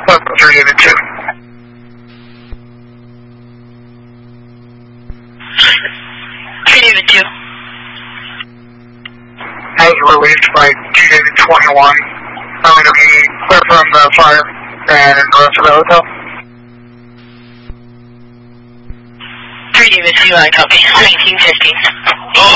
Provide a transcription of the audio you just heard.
3 David 2. 3 David 2. As relieved by 2 David 21. Only looking clear from the fire and the rest of the hotel. 3 David 2, I copy. 1950.